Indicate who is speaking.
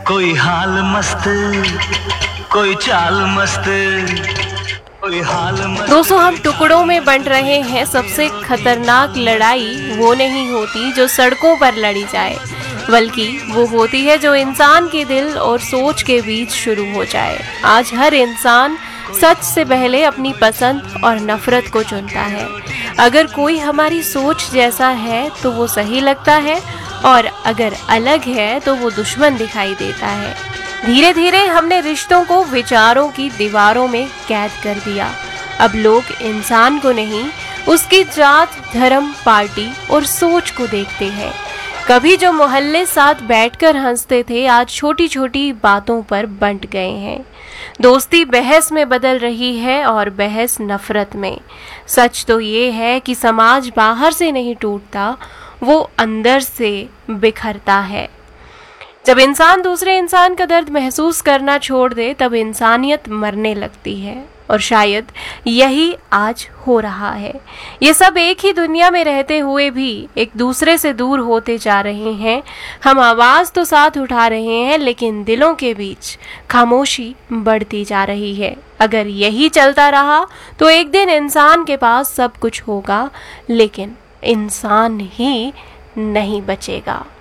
Speaker 1: कोई हाल मस्त, कोई चाल मस्त, कोई हाल मस्त।
Speaker 2: दोस्तों, हम टुकड़ों में बंट रहे हैं। सबसे खतरनाक लड़ाई वो नहीं होती जो सड़कों पर लड़ी जाए, बल्कि वो होती है जो इंसान के दिल और सोच के बीच शुरू हो जाए। आज हर इंसान सच से पहले अपनी पसंद और नफरत को चुनता है। अगर कोई हमारी सोच जैसा है तो वो सही लगता है, और अगर अलग है तो वो दुश्मन दिखाई देता है। धीरे धीरे हमने रिश्तों को विचारों की दीवारों में कैद कर दिया। अब लोग इंसान को नहीं, उसकी जात, धर्म, पार्टी और सोच को देखते हैं। कभी जो मोहल्ले साथ बैठकर हंसते थे, आज छोटी छोटी बातों पर बंट गए हैं। दोस्ती बहस में बदल रही है और बहस नफरत में। सच तो ये है कि समाज बाहर से नहीं टूटता, वो अंदर से बिखरता है। जब इंसान दूसरे इंसान का दर्द महसूस करना छोड़ दे, तब इंसानियत मरने लगती है। और शायद यही आज हो रहा है। ये सब एक ही दुनिया में रहते हुए भी एक दूसरे से दूर होते जा रहे हैं। हम आवाज तो साथ उठा रहे हैं, लेकिन दिलों के बीच खामोशी बढ़ती जा रही है। अगर यही चलता रहा तो एक दिन इंसान के पास सब कुछ होगा, लेकिन इंसान ही नहीं बचेगा।